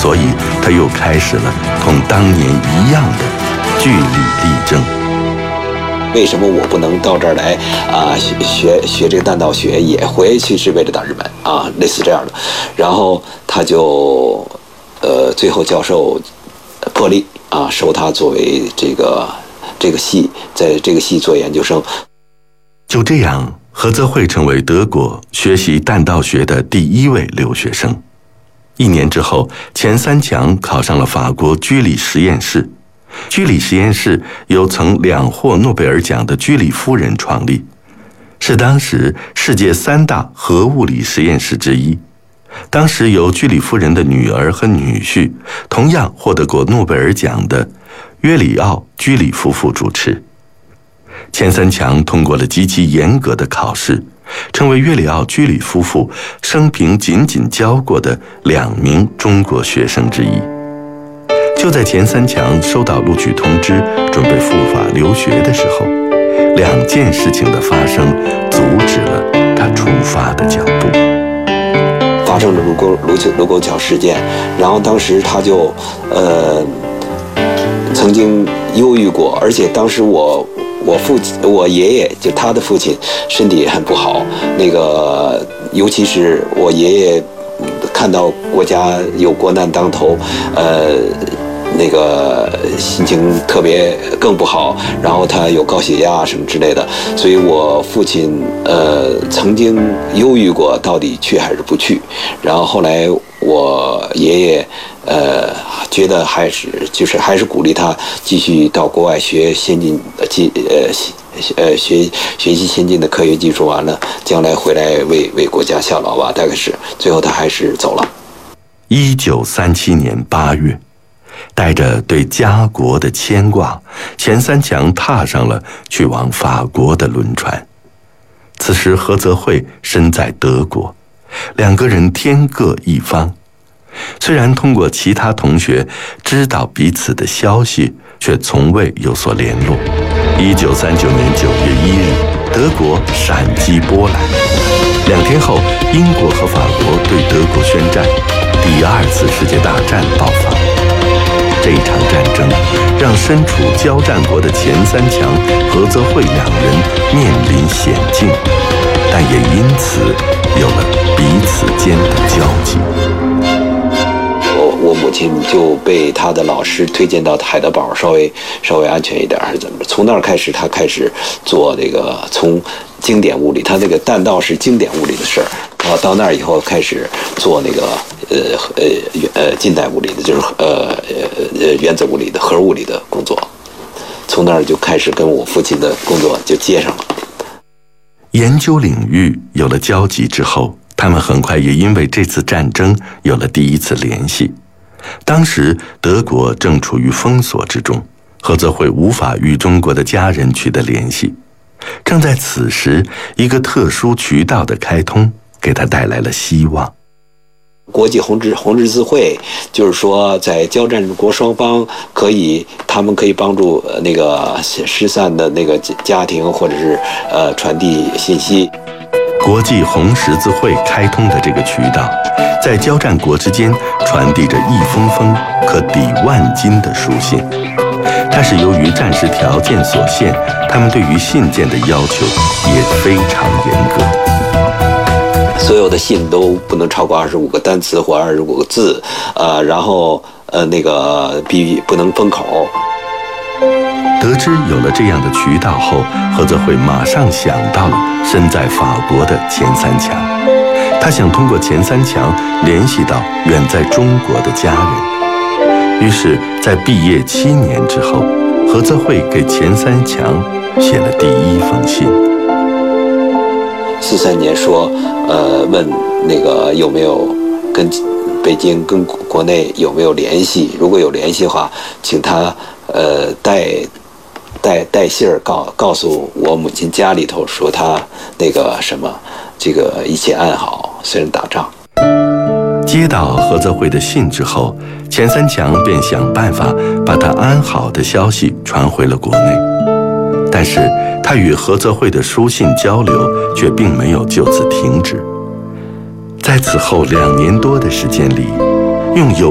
所以他又开始了同当年一样的据理力争。 为什么我不能到这儿来学这个弹道学，也回去是为了打日本啊，类似这样的。然后他就最后教授破例啊，收他作为这个系，在这个系做研究生。 就这样，何泽慧成为德国学习弹道学的第一位留学生。1年之后，钱三强考上了法国居里实验室。居里实验室由曾2获诺贝尔奖的居里夫人创立，是当时世界3大核物理实验室之一。当时由居里夫人的女儿和女婿，同样获得过诺贝尔奖的约里奥·居里夫妇主持。钱三强通过了极其严格的考试，成为约里奥·居里夫妇生平仅教过的2名中国学生之一。就在钱三强收到录取通知，准备赴法留学的时候，2件事情的发生阻止了他出发的脚步。 发生了卢沟桥事件，然后当时他就曾经忧郁过，而且当时我爷爷就他的父亲身体也很不好，尤其是我爷爷看到国家有国难当头，心情特别更不好，然后他有高血压什么之类的，所以我父亲曾经忧郁过，到底去还是不去。然后后来我爷爷觉得还是鼓励他继续到国外学先进学习先进的科学技术，完了将来回来为国家效劳吧，大概是。最后他还是走了。 1937年8月，带着对家国的牵挂，钱三强踏上了去往法国的轮船。此时何泽慧身在德国，2个人天各一方。虽然通过其他同学知道彼此的消息，却从未有所联络。1939年9月1日，德国闪击波兰。2天后，英国和法国对德国宣战，第2次世界大战爆发。这一场战争让身处交战国的钱三强、何泽慧2人面临险境，但也因此有了彼此间的交集。 我母亲就被他的老师推荐到海德堡，稍微安全一点还是怎么着？从那儿开始，他开始做从经典物理，他那个弹道是经典物理的事儿，然后到那儿以后开始做近代物理的，就是原子物理的核物理的工作。从那儿就开始跟我父亲的工作就接上了。 研究领域有了交集之后，他们很快也因为这次战争有了第1次联系。当时德国正处于封锁之中，何泽慧无法与中国的家人取得联系。正在此时，一个特殊渠道的开通给他带来了希望。 国际红十字会就是说，在交战国双方他们可以帮助失散的家庭，或者是传递信息。 国际红十字会开通的这个渠道，在交战国之间传递着一封封可抵万金的书信。但是由于战时条件所限，他们对于信件的要求也非常严格。 所有的信都不能超过25个单词或25个字，然后不能封口。 得知有了这样的渠道后，何泽慧马上想到了身在法国的钱三强，他想通过钱三强联系到远在中国的家人。于是在毕业7年之后，何泽慧给钱三强写了第1封信。 43年说问有没有跟北京跟国内有没有联系，如果有联系的话，请他带信儿告诉我母亲家里头，说他一切安好，虽然打仗。 接到何泽慧的信之后，钱三强便想办法把他安好的消息传回了国内。但是他与何泽慧的书信交流却并没有就此停止。在此后2年多的时间里，用有